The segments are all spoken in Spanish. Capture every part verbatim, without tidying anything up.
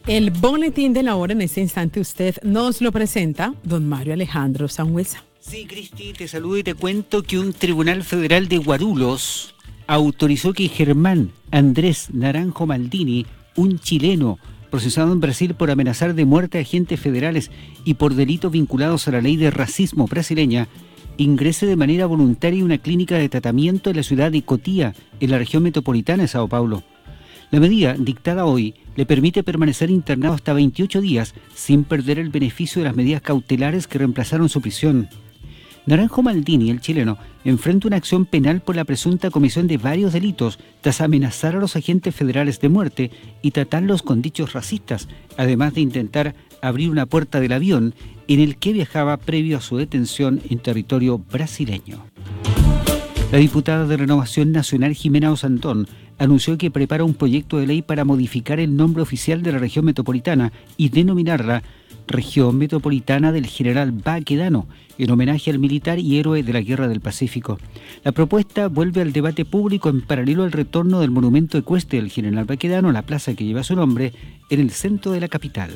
El boletín de la hora en este instante usted nos lo presenta don Mario Alejandro Sangüesa. Sí, Cristi, te saludo y te cuento que un tribunal federal de Guarulhos autorizó que Germán Andrés Naranjo Maldini, un chileno procesado en Brasil por amenazar de muerte a agentes federales y por delitos vinculados a la ley de racismo brasileña, ingrese de manera voluntaria a una clínica de tratamiento en la ciudad de Cotia, en la región metropolitana de Sao Paulo. La medida, dictada hoy, le permite permanecer internado hasta veintiocho días sin perder el beneficio de las medidas cautelares que reemplazaron su prisión. Naranjo Maldini, el chileno, enfrenta una acción penal por la presunta comisión de varios delitos tras amenazar a los agentes federales de muerte y tratarlos con dichos racistas, además de intentar abrir una puerta del avión en el que viajaba previo a su detención en territorio brasileño. La diputada de Renovación Nacional Jimena Osantón anunció que prepara un proyecto de ley para modificar el nombre oficial de la región metropolitana y denominarla Región Metropolitana del General Baquedano, en homenaje al militar y héroe de la Guerra del Pacífico. La propuesta vuelve al debate público en paralelo al retorno del monumento ecuestre del General Baquedano, la plaza que lleva su nombre, en el centro de la capital.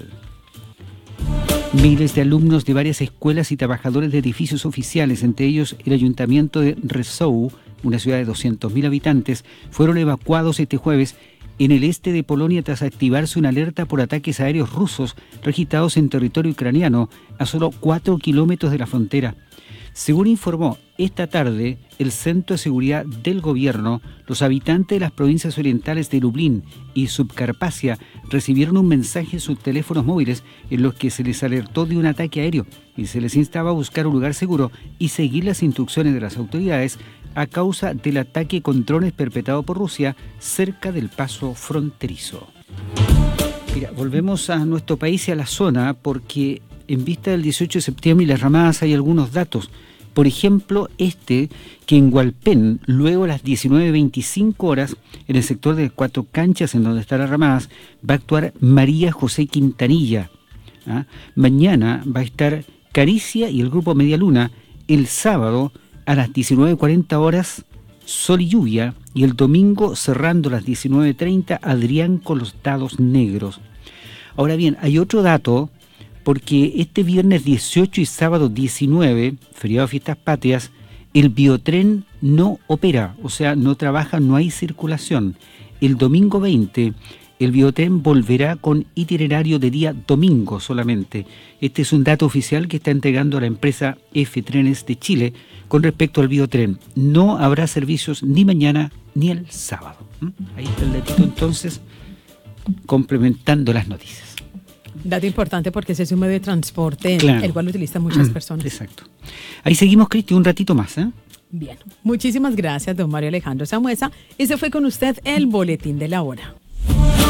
Miles de alumnos de varias escuelas y trabajadores de edificios oficiales, entre ellos el ayuntamiento de Rzeszów, una ciudad de doscientos mil habitantes, fueron evacuados este jueves en el este de Polonia tras activarse una alerta por ataques aéreos rusos registrados en territorio ucraniano a solo cuatro kilómetros de la frontera. Según informó esta tarde el Centro de Seguridad del Gobierno, los habitantes de las provincias orientales de Lublin y Subcarpacia recibieron un mensaje en sus teléfonos móviles en los que se les alertó de un ataque aéreo y se les instaba a buscar un lugar seguro y seguir las instrucciones de las autoridades a causa del ataque con drones perpetrado por Rusia cerca del paso fronterizo. Mira, volvemos a nuestro país y a la zona porque en vista del dieciocho de septiembre y las ramadas hay algunos datos. Por ejemplo, este, que en Hualpén, luego a las diecinueve veinticinco horas, en el sector de Cuatro Canchas, en donde están las ramadas, va a actuar María José Quintanilla. ¿Ah? Mañana va a estar Caricia y el grupo Media Luna. El sábado, a las diecinueve cuarenta horas, Sol y Lluvia. Y el domingo, cerrando a las diecinueve treinta, Adrián con los Dados Negros. Ahora bien, hay otro dato, porque este viernes dieciocho y sábado diecinueve, feriado de Fiestas Patrias, el biotren no opera, o sea, no trabaja, no hay circulación. El domingo veinte, el biotren volverá con itinerario de día domingo solamente. Este es un dato oficial que está entregando a la empresa F Trenes de Chile con respecto al biotren. No habrá servicios ni mañana ni el sábado. ¿Mm? Ahí está el datito entonces, complementando las noticias. Dato importante porque ese es un medio de transporte, claro, el cual utilizan muchas personas. Exacto. Ahí seguimos, Cristi, un ratito más, ¿eh? Bien, muchísimas gracias, don Mario Alejandro Sangüesa. Ese fue con usted el Boletín de la Hora.